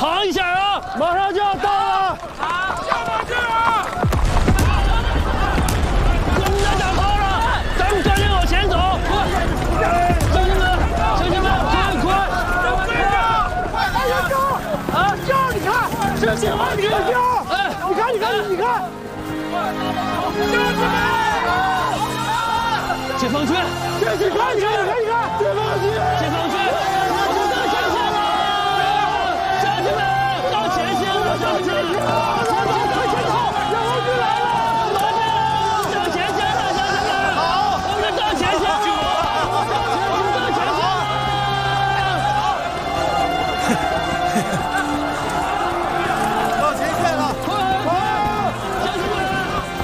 扛一下啊！马上就要到了。 下马劲啊！ 兄弟们打炮了，咱们赶紧往前走！兄弟们，快！ 快点救！啊，救！你看，是警察，你看救！哎，你看！兄弟们！ 解放军！ 你看！解放军！ 解放军！我们到前线了！乡亲们，到前线了！乡亲们， 快前头！解放军来了！ 到前线了，乡亲们！好，我们到前线了！ 到前线了！ 快！乡亲们！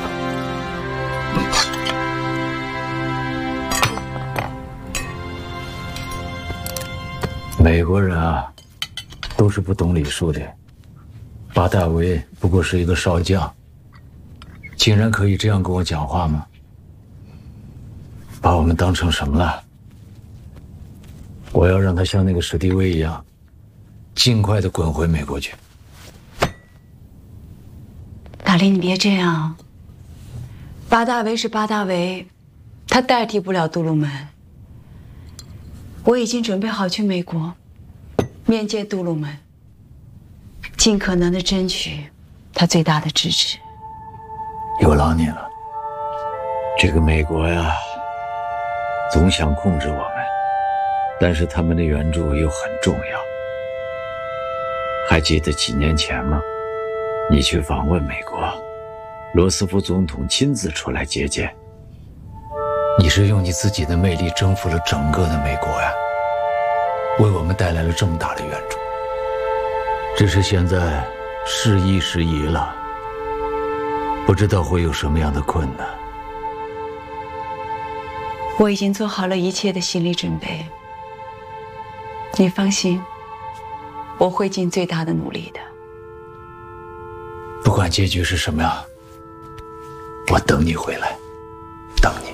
美国人啊，都是不懂礼数的。巴大维不过是一个少将，竟然可以这样跟我讲话吗？把我们当成什么了？我要让他像那个史蒂威一样，尽快的滚回美国去。 大林，你别这样。巴大维是巴大维，他代替不了杜鲁门。我已经准备好去美国，面见杜鲁门，尽可能的争取他最大的支持。 有劳你了。这个美国呀，总想控制我们，但是他们的援助又很重要。还记得几年前吗？你去访问美国，罗斯福总统亲自出来接见。你是用你自己的魅力征服了整个的美国呀，为我们带来了这么大的援助。只是现在时移了，不知道会有什么样的困难。 我已经做好了一切的心理准备，你放心，我会尽最大的努力的。 不管结局是什么样，我等你回来，等你。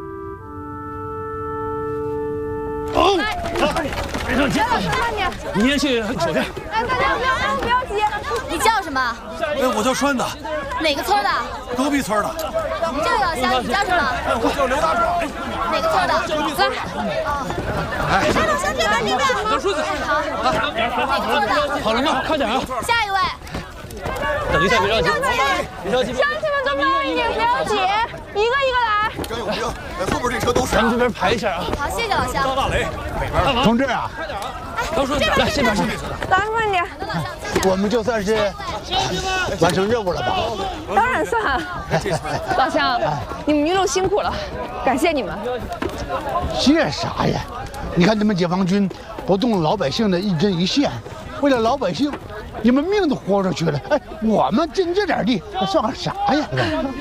别着急，你先去手边。 哎，大家不要急。你叫什么？ 哎，我叫川子， 哪个村的？ 隔壁村的。 这个小你叫什么？ 我叫刘大壮。 哪个村的？来。哎，老乡这边。 老叔子。 好。哪个村的？ 好了吗？快点啊！ 下一位。 等一下，别着急，别着急。 乡亲们都慢一点，不要挤，一个一个来。 真有病！后边这车都是。 咱们这边排一下啊。 好，谢谢老乡。 张大雷，北边。同志啊， 老叔，来这边。 来，慢点。 我们就算是完成任务了吧？ 当然算。老乡，你们一路辛苦了，感谢你们。 谢啥呀？你看你们解放军不动老百姓的一针一线，为了老百姓，你们命都豁出去了。哎，我们尽这点力，算个啥呀？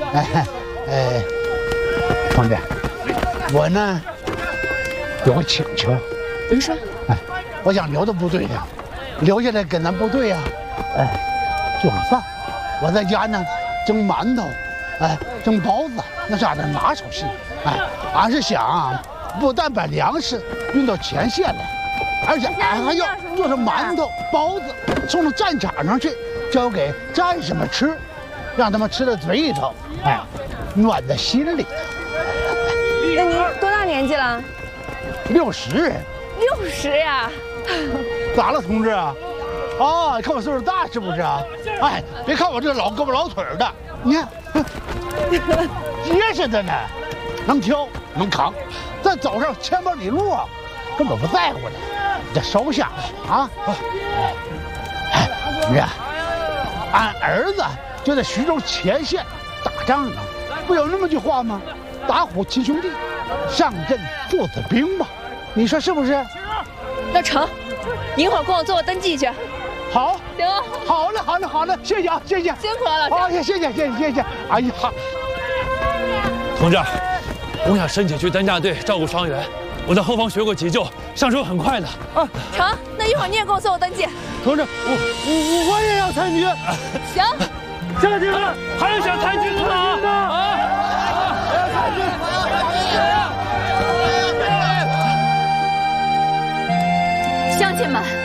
同志，我呢有个请求。 您说。 哎，我想留到部队呀，留下来跟咱部队呀，做个饭。我在家呢蒸馒头，蒸包子，那是俺的拿手戏。俺是想不但把粮食运到前线来，而且俺还要做成馒头、包子送到战场上去，交给战士们吃，让他们吃到嘴里头，暖在心里头。 那您多大年纪了 ？60。 60呀？ 咋了，同志啊？啊，看我岁数大是不是啊？哎，别看我这老胳膊老腿的，你看，结实的呢，能挑能扛，再走上千百里路啊，根本不在乎的。你这收下啊！同志，俺儿子就在徐州前线打仗呢，不有那么句话吗？打虎亲兄弟，上阵父子兵吧。你说是不是？ 那成，你一会儿跟我做个登记去。 好， 行。 好嘞，谢谢啊，谢谢， 辛苦了，老乡。 好，谢谢。哎呀， 同志，我想申请去担架队照顾伤员，我在后方学过急救，上手很快的。啊， 成，那一会儿你也跟我做个登记。 同志，我也要参军。 行。 乡亲们，还有想参军的吗？ 乡亲们。